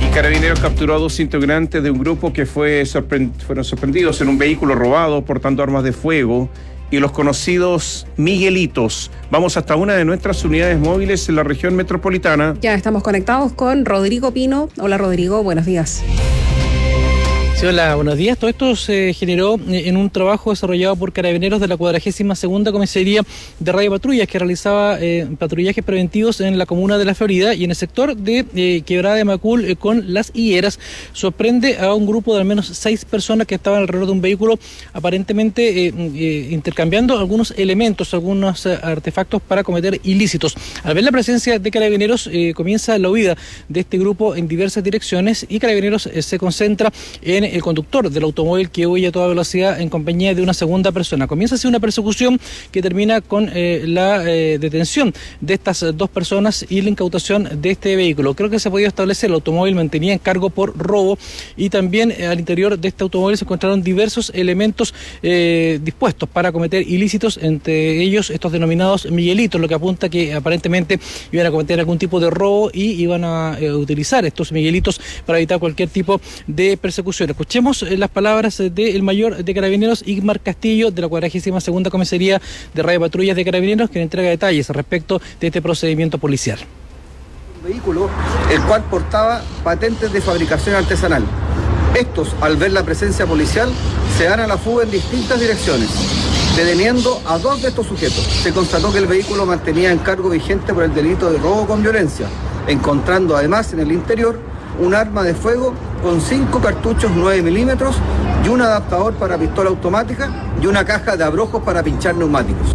Carabineros capturó a 2 integrantes de un grupo que fueron sorprendidos en un vehículo robado portando armas de fuego y los conocidos Miguelitos. Vamos hasta una de nuestras unidades móviles en la región metropolitana. Ya estamos conectados con Rodrigo Pino. Hola Rodrigo, buenos días. Sí, hola, buenos días. Todo esto se generó en un trabajo desarrollado por Carabineros de la 42ª Comisaría de Radio Patrullas, que realizaba patrullajes preventivos en la comuna de La Florida, y en el sector de Quebrada de Macul con Las Higueras sorprende a un grupo de al menos 6 personas que estaban alrededor de un vehículo, aparentemente intercambiando algunos elementos, algunos artefactos para cometer ilícitos. Al ver la presencia de Carabineros, comienza la huida de este grupo en diversas direcciones, y Carabineros se concentra en el conductor del automóvil, que huye a toda velocidad en compañía de una segunda persona. Comienza así una persecución que termina con la detención de estas 2 personas y la incautación de este vehículo. Creo que se ha podido establecer: el automóvil mantenía en cargo por robo, y también al interior de este automóvil se encontraron diversos elementos dispuestos para cometer ilícitos, entre ellos estos denominados Miguelitos, lo que apunta que aparentemente iban a cometer algún tipo de robo y iban a utilizar estos Miguelitos para evitar cualquier tipo de persecución. Escuchemos las palabras del mayor de Carabineros, Igmar Castillo, de la 42ª Comisaría de Radio Patrullas de Carabineros, que entrega detalles respecto de este procedimiento policial. Un vehículo el cual portaba patentes de fabricación artesanal. Estos, al ver la presencia policial, se dan a la fuga en distintas direcciones, deteniendo a 2 de estos sujetos. Se constató que el vehículo mantenía encargo vigente por el delito de robo con violencia, encontrando además en el interior un arma de fuego con 5 cartuchos 9 milímetros y un adaptador para pistola automática y una caja de abrojos para pinchar neumáticos.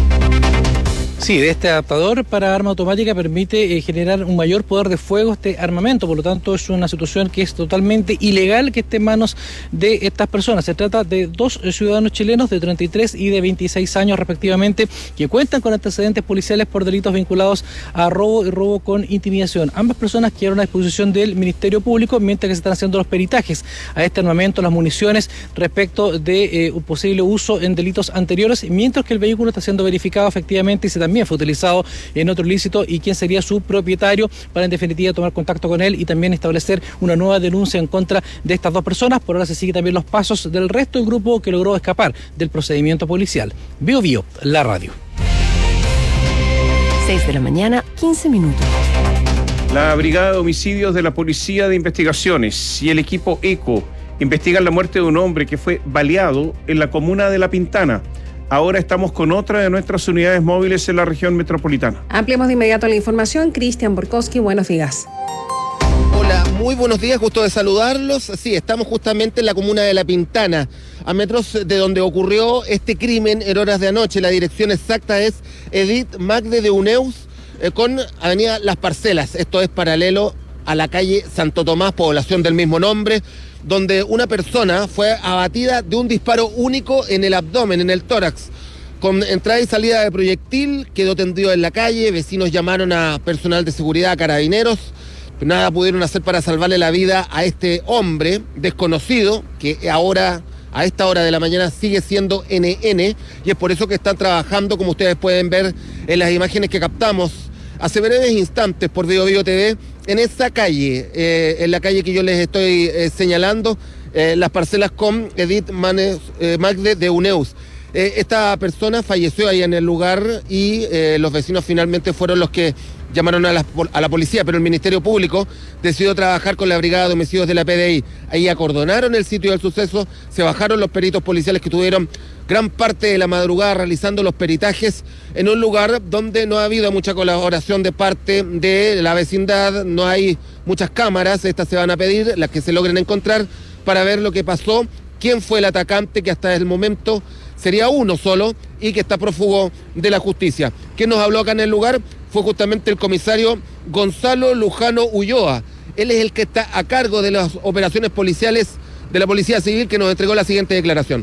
Sí, de este adaptador para arma automática permite generar un mayor poder de fuego este armamento. Por lo tanto, es una situación que es totalmente ilegal que esté en manos de estas personas. Se trata de 2 ciudadanos chilenos de 33 y de 26 años respectivamente, que cuentan con antecedentes policiales por delitos vinculados a robo y robo con intimidación. Ambas personas quedaron a disposición del Ministerio Público mientras que se están haciendo los peritajes a este armamento, las municiones, respecto de un posible uso en delitos anteriores, mientras que el vehículo está siendo verificado efectivamente y se también fue utilizado en otro ilícito, y quién sería su propietario, para en definitiva tomar contacto con él y también establecer una nueva denuncia en contra de estas 2 personas. Por ahora se sigue también los pasos del resto del grupo que logró escapar del procedimiento policial. Bio Bio, la radio. 6 de la mañana, 15 minutos. La Brigada de Homicidios de la Policía de Investigaciones y el equipo ECO investigan la muerte de un hombre que fue baleado en la comuna de La Pintana. Ahora estamos con otra de nuestras unidades móviles en la región metropolitana. Ampliamos de inmediato la información. Cristian Borkowski, buenos días. Hola, muy buenos días, gusto de saludarlos. Sí, estamos justamente en la comuna de La Pintana, a metros de donde ocurrió este crimen en horas de anoche. La dirección exacta es Edith Magde de Uneus con avenida Las Parcelas. Esto es paralelo a la calle Santo Tomás, población del mismo nombre, donde una persona fue abatida de un disparo único en el abdomen, en el tórax. Con entrada y salida de proyectil, quedó tendido en la calle. Vecinos llamaron a personal de seguridad, a Carabineros. Nada pudieron hacer para salvarle la vida a este hombre desconocido, que ahora, a esta hora de la mañana, sigue siendo NN, y es por eso que están trabajando, como ustedes pueden ver en las imágenes que captamos hace breves instantes por Bio Bio TV, en esa calle, en la calle que yo les estoy señalando, Las Parcelas con Edith Magde de Uneus. Esta persona falleció ahí en el lugar, y los vecinos finalmente fueron los que llamaron a la policía, pero el Ministerio Público decidió trabajar con la Brigada de Homicidios de la PDI. Ahí acordonaron el sitio del suceso, se bajaron los peritos policiales que tuvieron gran parte de la madrugada realizando los peritajes en un lugar donde no ha habido mucha colaboración de parte de la vecindad. No hay muchas cámaras, estas se van a pedir, las que se logren encontrar, para ver lo que pasó, quién fue el atacante, que hasta el momento sería uno solo y que está prófugo de la justicia. Quien nos habló acá en el lugar fue justamente el comisario Gonzalo Lujano Ulloa. Él es el que está a cargo de las operaciones policiales de la Policía Civil, que nos entregó la siguiente declaración.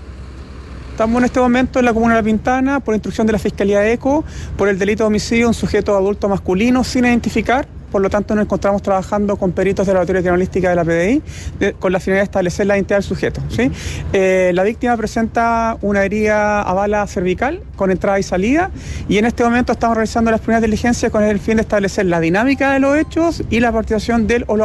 Estamos en este momento en la comuna de La Pintana por instrucción de la Fiscalía de ECO por el delito de homicidio de un sujeto adulto masculino sin identificar. Por lo tanto, nos encontramos trabajando con peritos de la laboratorio criminalística de la PDI con la finalidad de establecer la identidad del sujeto, ¿sí? La víctima presenta una herida a bala cervical con entrada y salida, y en este momento estamos realizando las primeras diligencias con el fin de establecer la dinámica de los hechos y la participación del